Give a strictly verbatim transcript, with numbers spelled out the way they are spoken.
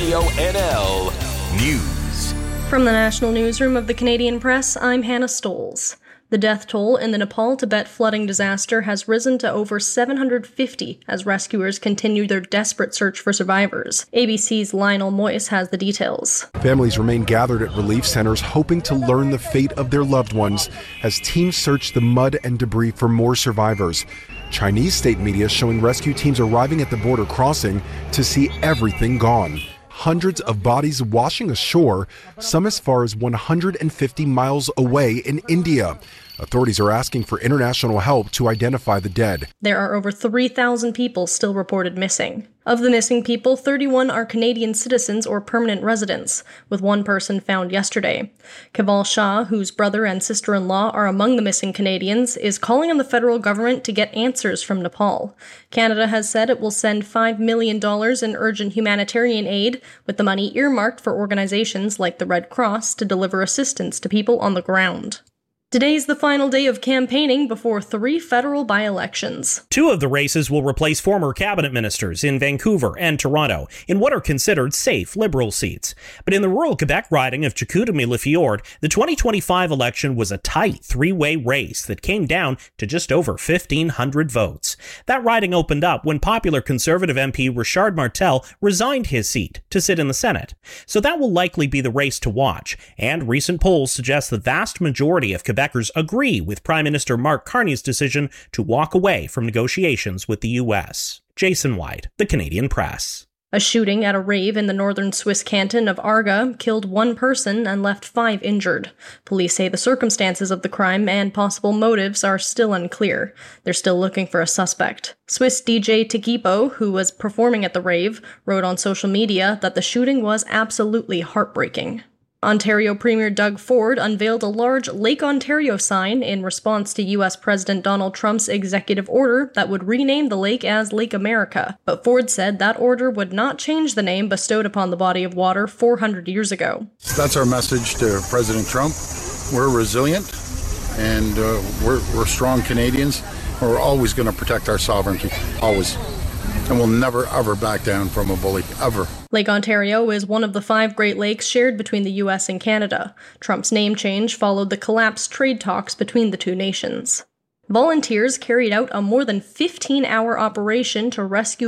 Radio N L News. From the National Newsroom of the Canadian Press, I'm Hannah Stoles. The death toll in the Nepal-Tibet flooding disaster has risen to over seven hundred fifty as rescuers continue their desperate search for survivors. A B C's Lionel Moyes has the details. Families remain gathered at relief centers hoping to learn the fate of their loved ones as teams search the mud and debris for more survivors. Chinese state media showing rescue teams arriving at the border crossing to see everything gone. Hundreds of bodies washing ashore, some as far as one hundred fifty miles away in India. Authorities are asking for international help to identify the dead. There are over three thousand people still reported missing. Of the missing people, thirty-one are Canadian citizens or permanent residents, with one person found yesterday. Keval Shah, whose brother and sister-in-law are among the missing Canadians, is calling on the federal government to get answers from Nepal. Canada has said it will send five million dollars in urgent humanitarian aid, with the money earmarked for organizations like the Red Cross to deliver assistance to people on the ground. Today's the final day of campaigning before three federal by-elections. Two of the races will replace former cabinet ministers in Vancouver and Toronto in what are considered safe Liberal seats. But in the rural Quebec riding of Chicoutimi-Le-Fjord, the twenty twenty-five election was a tight three-way race that came down to just over fifteen hundred votes. That riding opened up when popular Conservative M P Richard Martel resigned his seat to sit in the Senate. So that will likely be the race to watch, and recent polls suggest the vast majority of Quebec Quebecers agree with Prime Minister Mark Carney's decision to walk away from negotiations with the U S. Jason White, The Canadian Press. A shooting at a rave in the northern Swiss canton of Arga killed one person and left five injured. Police say the circumstances of the crime and possible motives are still unclear. They're still looking for a suspect. Swiss D J Tikipo, who was performing at the rave, wrote on social media that the shooting was absolutely heartbreaking. Ontario Premier Doug Ford unveiled a large Lake Ontario sign in response to U S President Donald Trump's executive order that would rename the lake as Lake America. But Ford said that order would not change the name bestowed upon the body of water four hundred years ago. That's our message to President Trump. We're resilient and uh, we're, we're strong Canadians. We're always going to protect our sovereignty, always. And we'll never, ever back down from a bully, ever. Lake Ontario is one of the five Great Lakes shared between the U S and Canada. Trump's name change followed the collapsed trade talks between the two nations. Volunteers carried out a more than fifteen-hour operation to rescue